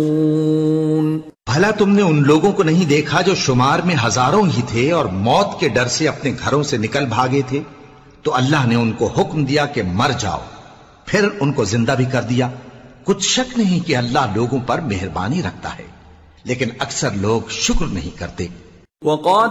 भला तुमने उन लोगों को नहीं देखा जो शुमार में हजारों ही थे और मौत के डर से अपने घरों से निकल भागे थे? तो अल्लाह ने उनको हुक्म दिया कि मर जाओ, फिर उनको जिंदा भी कर दिया। कुछ शक नहीं कि अल्लाह लोगों पर मेहरबानी रखता है, लेकिन अक्सर लोग शुक्र नहीं करते।